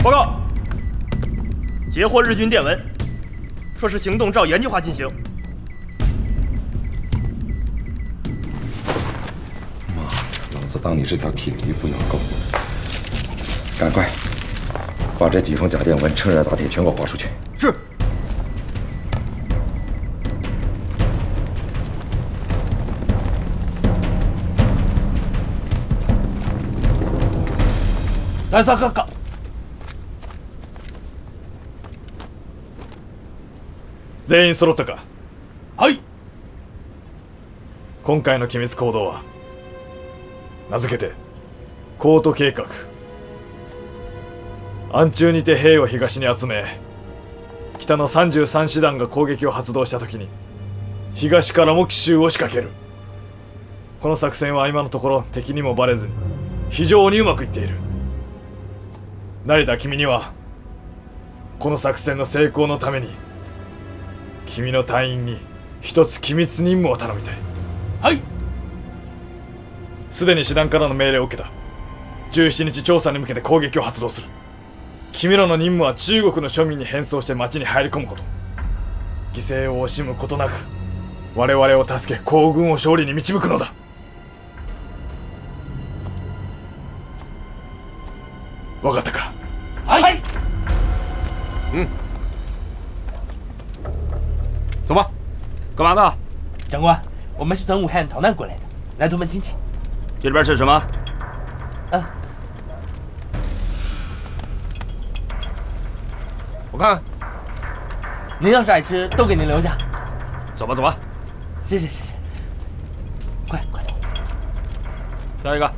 报告，截获日军电文，说是行动照原计划进行。 妈，老子当你是条铁鱼不咬钩。赶快把这几封假电文趁热打铁全给我划出去。 是。大佐閣下。 全員揃ったか。 はい。 今回の機密行動は名付けてコート計画。暗中にて兵を東に集め、北の33師団が攻撃を発動した時に東からも奇襲を仕掛ける。この作戦は今のところ敵にもバレずに非常にうまくいっている。成田、君にはこの作戦の成功のために君の隊員に一つ機密任務を頼みたい。 はい。 すでに師団からの命令を受けた。17日調査に向けて攻撃を発動する。君らの任務は中国の庶民に変装して町に入り込むこと。犠牲を惜しむことなく我々を助け皇軍を勝利に導くのだ。分かったか。 はい。 走吧，干嘛呢？ 长官，我们是从武汉逃难过来的，来投奔亲戚。 这里边是什么？我看看。 您要是爱吃，都给您留下。 走吧，走吧。 谢谢。快。 下一个。